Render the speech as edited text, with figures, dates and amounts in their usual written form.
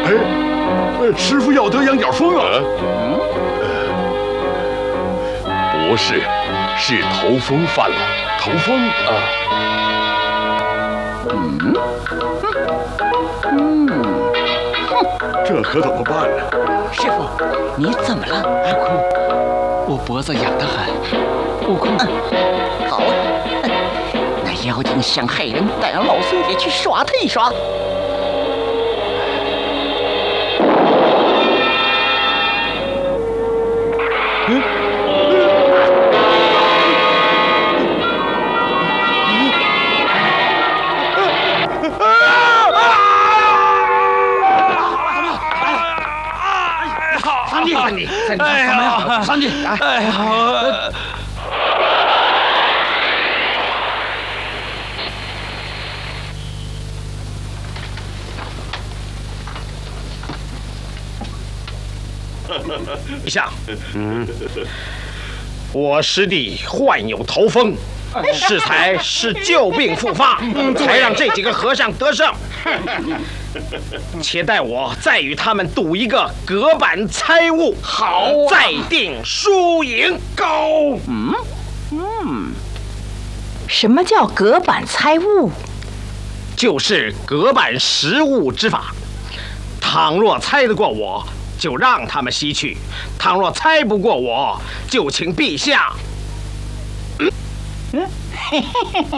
师傅要得羊角风啊！ 不是，是头风犯了。 头风啊！这可怎么办呢？ 师傅，你怎么了？ 悟空，我脖子痒得很。悟空， 好啊，那妖精想害人，带让老孙也去耍他一耍。 三弟，三弟，哎呀！ 丞相，我师弟患有头风，适才是旧病复发，才让这几个和尚得胜。且待我再与他们赌一个隔板猜物，好，再定输赢。高， 什么叫隔板猜物？ 就是隔板食物之法。倘若猜得过我，就让他们西去；倘若猜不过我，就请陛下。